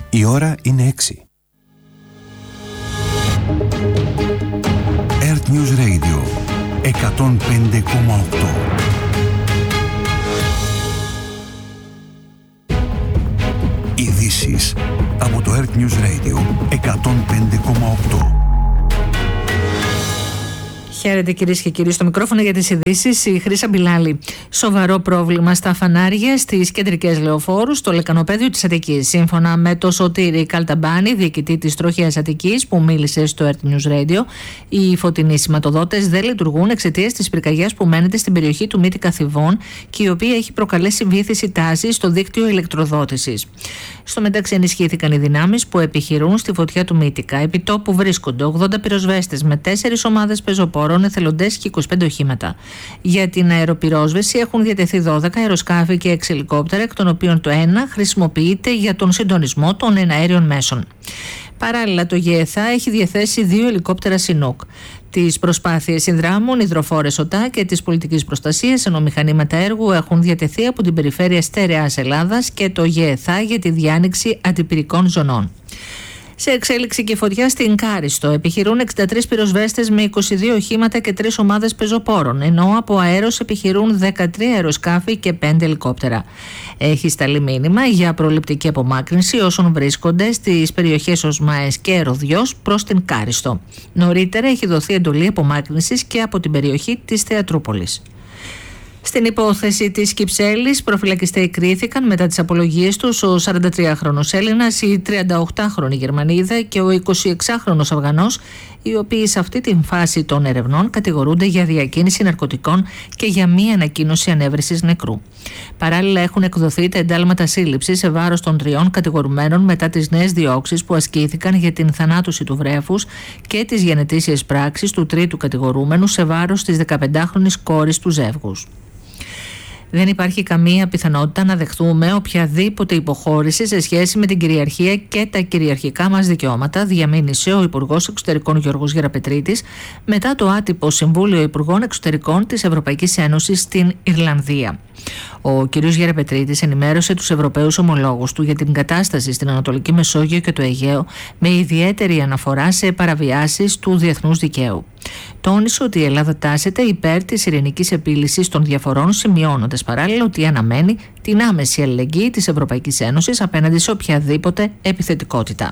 Η ώρα είναι 6. Earth News Radio 105,8. Ειδήσεις από το Earth News Radio 105,8. Χαίρετε κυρίες και κύριοι, στο μικρόφωνο για τις ειδήσεις η Χρύσα Μπιλάλη. Σοβαρό πρόβλημα στα φανάρια στις κεντρικές λεωφόρους στο λεκανοπέδιο της Αττικής. Σύμφωνα με το Σωτήρη Καλταμπάνη, διοικητή της Τροχέας Αττικής, που μίλησε στο Earth News Radio, οι φωτεινοί σηματοδότες δεν λειτουργούν εξαιτίας της πυρκαγιάς που μένεται στην περιοχή του Μύτικα Θηβών και η οποία έχει προκαλέσει βύθιση τάσης στο δίκτυο ηλεκτροδότησης. Στο μεταξύ, ενισχύθηκαν οι δυνάμεις που επιχειρούν στη φωτιά του Μύτικα. Επί τόπου βρίσκονται 80 πυροσβέστες με 4 ομάδες πεζοπόρων, εθελοντές και 25 οχήματα. Για την αεροπυρόσβεση έχουν διατεθεί 12 αεροσκάφη και 6 ελικόπτερα, εκ των οποίων το ένα χρησιμοποιείται για τον συντονισμό των εναέριων μέσων. Παράλληλα, το ΓΕΘΑ έχει διαθέσει 2 ελικόπτερα Σινούκ. Τις προσπάθειες συνδράμουν υδροφόρες ΟΤΑ και της πολιτικής προστασίας, ενώ μηχανήματα έργου έχουν διατεθεί από την περιφέρεια Στερεάς Ελλάδας και το ΓΕΘΑ για τη διάνοιξη αντιπυρικών ζωνών. Σε εξέλιξη και φωτιά στην Κάριστο επιχειρούν 63 πυροσβέστες με 22 οχήματα και 3 ομάδες πεζοπόρων, ενώ από αέρος επιχειρούν 13 αεροσκάφη και 5 ελικόπτερα. Έχει σταλεί μήνυμα για προληπτική απομάκρυνση όσων βρίσκονται στις περιοχές Οσμαές και Ροδιός προς την Κάριστο. Νωρίτερα έχει δοθεί εντολή απομάκρυνσης και από την περιοχή της Θεατρούπολης. Στην υπόθεση της Κυψέλης, προφυλακιστές κρίθηκαν μετά τις απολογίες τους ο 43χρονος Έλληνας, η 38χρονη Γερμανίδα και ο 26χρονος Αφγανός, οι οποίοι σε αυτή την φάση των ερευνών κατηγορούνται για διακίνηση ναρκωτικών και για μη ανακοίνωση ανέβρεσης νεκρού. Παράλληλα, έχουν εκδοθεί τα εντάλματα σύλληψης σε βάρος των 3 κατηγορουμένων μετά τις νέες διώξεις που ασκήθηκαν για την θανάτωση του βρέφους και τις γενετήσιες πράξεις του 3ου κατηγορούμενου σε βάρος της 15χρονης κόρης του ζεύγους. Δεν υπάρχει καμία πιθανότητα να δεχθούμε οποιαδήποτε υποχώρηση σε σχέση με την κυριαρχία και τα κυριαρχικά μας δικαιώματα, διαμήνυσε ο Υπουργός Εξωτερικών Γιώργος Γεραπετρίτης μετά το άτυπο Συμβούλιο Υπουργών Εξωτερικών της Ευρωπαϊκής Ένωσης στην Ιρλανδία. Ο κ. Γεραπετρίτης ενημέρωσε τους Ευρωπαίους ομολόγους του για την κατάσταση στην Ανατολική Μεσόγειο και το Αιγαίο, με ιδιαίτερη αναφορά σε παραβιάσεις του διεθνούς δικαίου. Τόνισε ότι η Ελλάδα τάσεται υπέρ της ειρηνικής επίλυσης των διαφορών, σημειώνοντας παράλληλα ότι αναμένει την άμεση αλληλεγγύη της Ευρωπαϊκής Ένωσης απέναντι σε οποιαδήποτε επιθετικότητα.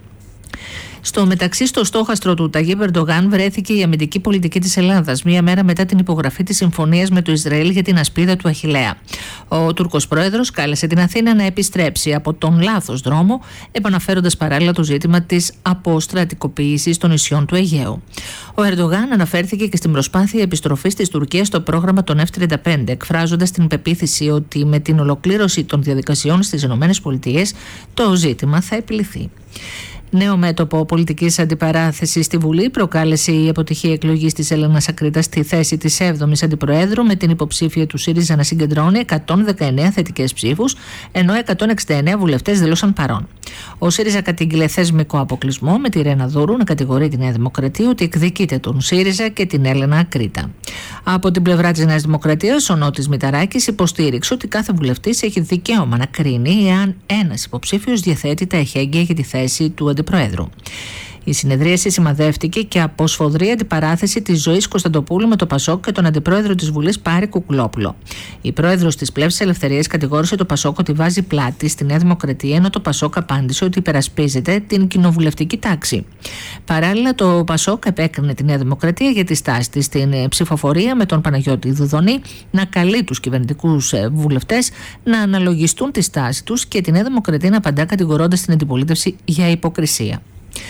Στο μεταξύ, στο στόχαστρο του Ταγίπ Ερντογάν βρέθηκε η αμυντική πολιτική της Ελλάδας, μία μέρα μετά την υπογραφή της συμφωνίας με το Ισραήλ για την ασπίδα του Αχιλλέα. Ο Τούρκος πρόεδρος κάλεσε την Αθήνα να επιστρέψει από τον λάθος δρόμο, επαναφέροντας παράλληλα το ζήτημα της αποστρατικοποίησης των νησιών του Αιγαίου. Ο Ερντογάν αναφέρθηκε και στην προσπάθεια επιστροφής της Τουρκίας στο πρόγραμμα των F-35, εκφράζοντας την πεποίθηση ότι με την ολοκλήρωση των διαδικασιών στις ΗΠΑ το ζήτημα θα επιληθεί. Νέο μέτωπο πολιτικής αντιπαράθεσης στη Βουλή προκάλεσε η αποτυχία εκλογής της Έλενας Ακρίτας στη θέση της 7ης Αντιπροέδρου, με την υποψήφια του ΣΥΡΙΖΑ να συγκεντρώνει 119 θετικές ψήφους, ενώ 169 βουλευτές δήλωσαν παρόν. Ο ΣΥΡΙΖΑ κατήγγειλε θεσμικό αποκλεισμό, με τη Ρένα Δούρου να κατηγορεί τη Νέα Δημοκρατία ότι εκδικείται τον ΣΥΡΙΖΑ και την Έλενα Ακρίτα. Από την πλευρά της Νέας Δημοκρατίας, ο Νότης Μηταράκης υποστήριξε ότι κάθε βουλευτής έχει δικαίωμα να κρίνει εάν ένας υποψήφιος διαθέτει τα εχέγγυα για τη θέση του Αντιπροέδρου. Η συνεδρίαση σημαδεύτηκε και από σφοδρή αντιπαράθεση της Ζωής Κωνσταντοπούλου με το Πασόκ και τον Αντιπρόεδρο της Βουλής Πάρη Κουκουλόπουλο. Η πρόεδρος της Πλεύσης Ελευθερίας κατηγόρησε το Πασόκ ότι βάζει πλάτη στη Νέα Δημοκρατία, ενώ το Πασόκ απάντησε ότι υπερασπίζεται την κοινοβουλευτική τάξη. Παράλληλα, το Πασόκ επέκρινε τη Νέα Δημοκρατία για τη στάση της στην ψηφοφορία, με τον Παναγιώτη Δουδονή να καλεί τους κυβερνητικούς βουλευτές να αναλογιστούν τη στάση τους και τη Νέα Δημοκρατία να απαντά κατηγορώντας την αντιπολίτευση για υποκρισία.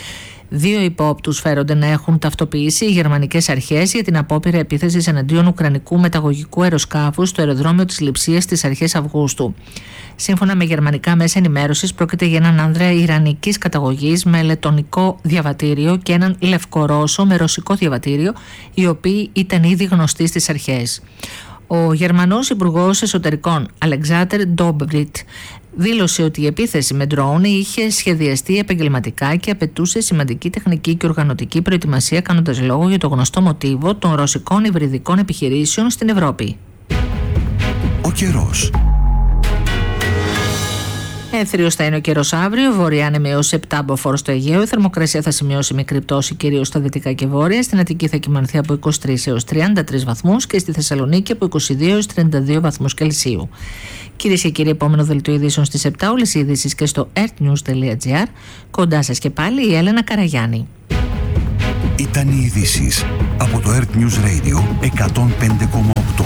2 υπόπτους φέρονται να έχουν ταυτοποιήσει οι γερμανικές αρχές για την απόπειρα επίθεσης εναντίον ουκρανικού μεταγωγικού αεροσκάφους στο αεροδρόμιο της Λειψίας στις αρχές Αυγούστου. Σύμφωνα με γερμανικά μέσα ενημέρωσης, πρόκειται για έναν άνδρα ιρανικής καταγωγής με λετονικό διαβατήριο και έναν λευκορώσο με ρωσικό διαβατήριο, οι οποίοι ήταν ήδη γνωστοί στις αρχές. Ο Γερμανός Υπουργός Εσωτερικών Αλεξάντερ Ντόμπριτ δήλωσε ότι η επίθεση με ντρόουν είχε σχεδιαστεί επαγγελματικά και απαιτούσε σημαντική τεχνική και οργανωτική προετοιμασία, κάνοντας λόγο για το γνωστό μοτίβο των ρωσικών υβριδικών επιχειρήσεων στην Ευρώπη. Ο καιρός. Έθριος θα είναι ο καιρός αύριο, βορειά ανεμία έως 7 μποφόρ στο Αιγαίο. Η θερμοκρασία θα σημειώσει μικρή πτώση κυρίως στα δυτικά και βόρεια. Στην Αττική θα κυμανθεί από 23 έως 33 βαθμούς και στη Θεσσαλονίκη από 22 έως 32 βαθμούς Κελσίου. Κυρίες και κύριοι, επόμενο δελτίο ειδήσεων στις 7. Όλες οι ειδήσεις και στο earthnews.gr. Κοντά σας και πάλι η Έλενα Καραγιάννη. Ήταν οι ειδήσεις από το Earth News Radio 105,8.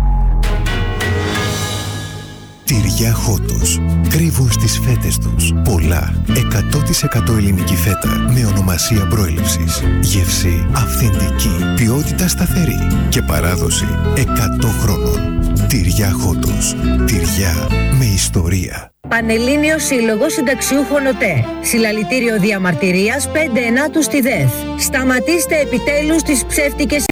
Τυριά Χότος. Κρύβουν στις φέτες τους πολλά 100% ελληνική φέτα με ονομασία προέλευσης. Γεύση αυθεντική, ποιότητα σταθερή και παράδοση 100 χρόνων. Τυριά Χότος. Τυριά με ιστορία. Πανελλήνιος Σύλλογος Συνταξιούχων ΟΤΕ. Συλλαλητήριο διαμαρτυρίας 5 Ενάτου στη ΔΕΘ. Σταματήστε επιτέλους τις ψεύτικες